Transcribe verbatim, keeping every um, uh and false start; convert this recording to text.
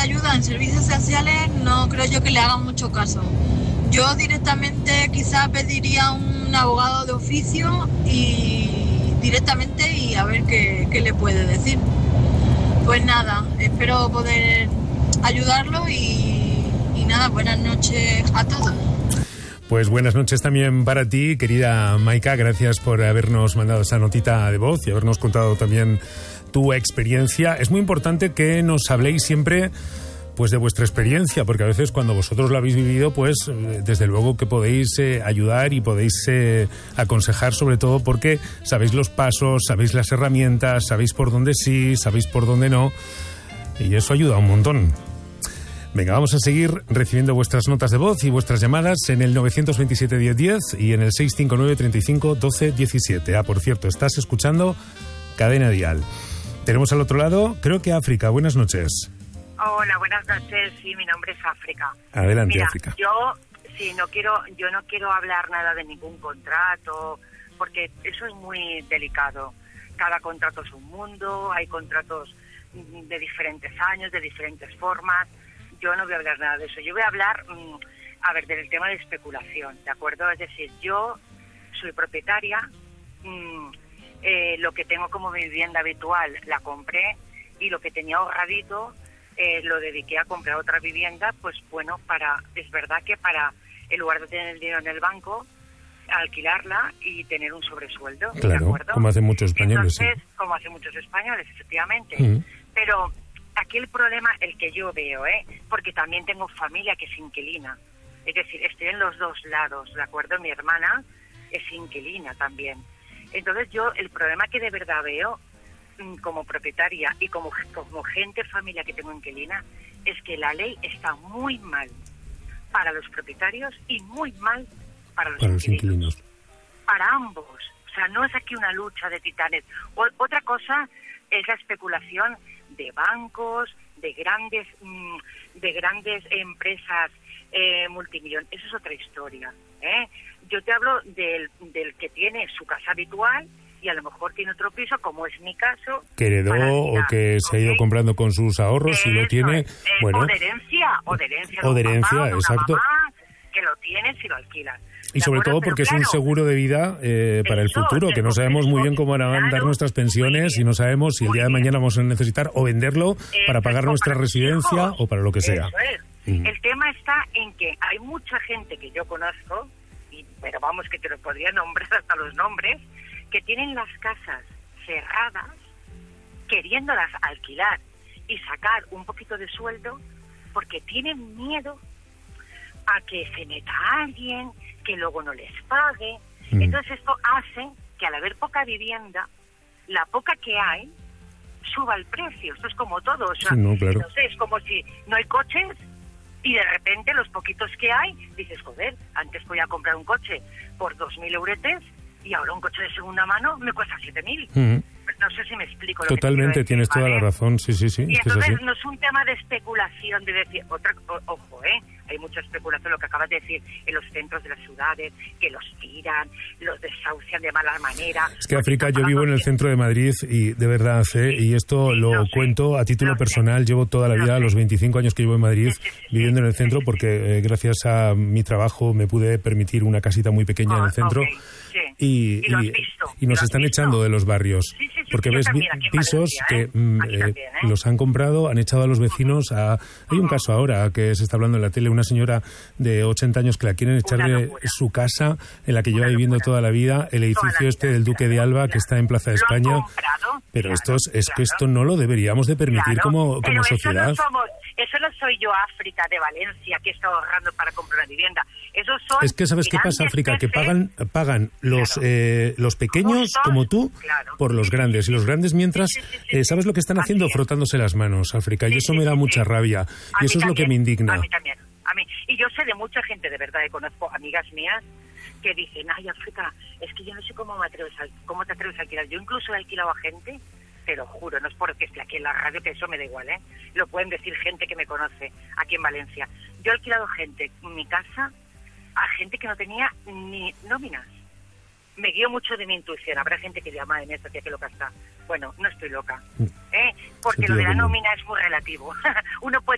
ayuda en servicios sociales no creo yo que le hagan mucho caso. Yo directamente quizá pediría un abogado de oficio y directamente y a ver qué, qué le puede decir. Pues nada, espero poder ayudarlo y, y nada, buenas noches a todos. Pues buenas noches también para ti, querida Maika. Gracias por habernos mandado esa notita de voz y habernos contado también tu experiencia. Es muy importante que nos habléis siempre pues de vuestra experiencia, porque a veces cuando vosotros lo habéis vivido, pues desde luego que podéis eh, ayudar y podéis eh, aconsejar, sobre todo porque sabéis los pasos, sabéis las herramientas, sabéis por dónde sí, sabéis por dónde no, y eso ayuda un montón. Venga, vamos a seguir recibiendo vuestras notas de voz y vuestras llamadas en el nueve dos siete, diez, diez y en el seis cinco nueve, treinta y cinco, doce, diecisiete. Ah, por cierto, estás escuchando Cadena Dial. Tenemos al otro lado, creo que África. Buenas noches. Hola, buenas noches. Sí, mi nombre es África. Adelante, Mira, África. Yo, sí, no quiero, yo no quiero hablar nada de ningún contrato, porque eso es muy delicado. Cada contrato es un mundo, hay contratos de diferentes años, de diferentes formas. Yo no voy a hablar nada de eso. Yo voy a hablar, a ver, del tema de especulación, ¿de acuerdo? Es decir, yo soy propietaria, eh, lo que tengo como mi vivienda habitual la compré y lo que tenía ahorradito Eh, lo dediqué a comprar otra vivienda, pues bueno, para es verdad que para, en lugar de tener el dinero en el banco, alquilarla y tener un sobresueldo, claro, ¿de acuerdo? Como hacen muchos españoles. Entonces, sí. como hacen muchos españoles, efectivamente. Uh-huh. Pero aquí el problema, el que yo veo, ¿eh? Porque también tengo familia que es inquilina. Es decir, estoy en los dos lados, ¿de acuerdo? Mi hermana es inquilina también. Entonces yo, el problema que de verdad veo, como propietaria y como, como gente, familia que tengo inquilina, es que la ley está muy mal para los propietarios y muy mal para los, para inquilinos. los inquilinos. Para ambos. O sea, no es aquí una lucha de titanes. O, otra cosa es la especulación de bancos, de grandes, mmm, de grandes empresas eh, multimillonarias. Eso es otra historia, ¿eh? Yo te hablo del, del que tiene su casa habitual y a lo mejor tiene otro piso, como es mi caso. Que heredó o que se ha ido comprando con sus ahorros y lo tiene. Es, eh, bueno, o de herencia, o de herencia. O de herencia, papá, exacto. Mamá, que lo tienen si lo alquilan. Y sobre todo porque claro, es un seguro de vida eh, para eso, el futuro, que no sabemos muy bien cómo van a dar claro, nuestras pensiones y no sabemos si el día de mañana vamos a necesitar o venderlo eh, para pagar nuestra para residencia hijos. o para lo que sea. Eso es. Mm. El tema está en que hay mucha gente que yo conozco, y, pero vamos, que te lo podría nombrar hasta los nombres, que tienen las casas cerradas, queriéndolas alquilar y sacar un poquito de sueldo, porque tienen miedo a que se meta alguien, que luego no les pague. Mm. Entonces esto hace que al haber poca vivienda, la poca que hay, suba el precio. Esto es como todo. O sea, sí, no, claro. no sé, es como si no hay coches y de repente los poquitos que hay, dices, joder, antes podía comprar un coche por dos mil euretes y ahora un coche de segunda mano me cuesta siete mil. Uh-huh. No sé si me explico. Lo Totalmente, que tienes decir, toda ¿vale? la razón, sí, sí, sí. Y es entonces que es así. No es un tema de especulación, de decir, otra, o, ojo, ¿eh? Hay mucha especulación, lo que acabas de decir, en los centros de las ciudades, que los tiran, los desahucian de mala manera. Es que, África, yo vivo en el centro de Madrid y de verdad, ¿eh? y esto sí, lo no cuento sé, a título no personal, sé, llevo toda la vida, no los veinticinco años que llevo en Madrid, sí, sí, sí, viviendo en el sí, centro, sí, porque eh, gracias a mi trabajo me pude permitir una casita muy pequeña oh, en el centro. Okay, sí. Y, y, lo y, visto, y nos están visto? echando de los barrios, sí, sí, sí, porque yo ves también, pisos Valencia, que ¿eh? mm, Aquí eh, también, ¿eh? los han comprado, han echado a los vecinos a... Hay un caso ahora que se está hablando en la tele, una señora de ochenta años que la quieren echar de su casa, en la que lleva viviendo toda la vida, el edificio vida, este del Duque claro, de Alba, claro. que está en Plaza de España. Comprado, pero claro, esto es, es claro. que esto no lo deberíamos de permitir claro, como, como eso sociedad. No somos, eso no soy yo, África, de Valencia, que está ahorrando para comprar una vivienda. Esos son es que, ¿sabes qué pasa, África? Que pagan pagan los claro. eh, los pequeños, Justos, como tú, claro. por los grandes. Y los grandes, mientras, sí, sí, sí, eh, ¿sabes lo que están haciendo? Frotándose las manos, África. Sí, y eso sí, me da sí, mucha sí. rabia. A y eso es también, lo que me indigna. A mí también. A mí. Y yo sé de mucha gente, de verdad, que conozco amigas mías que dicen, ay, África, es que yo no sé cómo, me atreves a, cómo te atreves a alquilar. Yo incluso he alquilado a gente, te lo juro, no es porque esté aquí en la radio, que eso me da igual, ¿eh? Lo pueden decir gente que me conoce aquí en Valencia. Yo he alquilado gente en mi casa a gente que no tenía ni nóminas. Me guío mucho de mi intuición. Habrá gente que llama en esta tía que loca está. Bueno, no estoy loca, ¿eh? Porque Sentido lo de la nómina es muy relativo. Uno puede